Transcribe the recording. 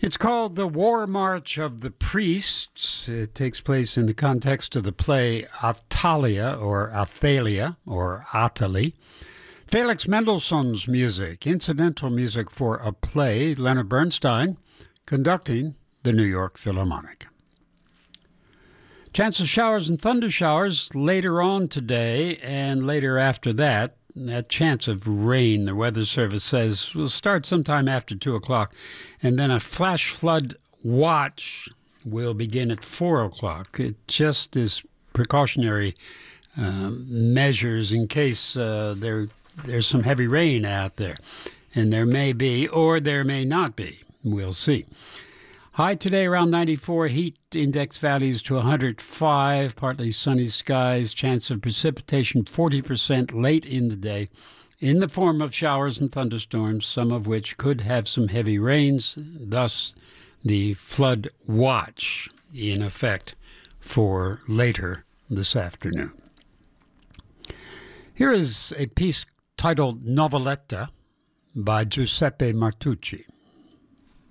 It's called The War March of the Priests. It takes place in the context of the play Athalia or Athalia or Athalie. Felix Mendelssohn's music, incidental music for a play, Leonard Bernstein conducting the New York Philharmonic. Chance of showers and thunder showers later on today and later after that. That chance of rain, the Weather Service says, will start sometime after 2 o'clock. And then a flash flood watch will begin at 4 o'clock. It just is precautionary measures in case there's some heavy rain out there. And there may be, or there may not be. We'll see. High today around 94, heat index values to 105, partly sunny skies, chance of precipitation 40% late in the day in the form of showers and thunderstorms, some of which could have some heavy rains, thus the flood watch in effect for later this afternoon. Here is a piece titled Noveletta by Giuseppe Martucci.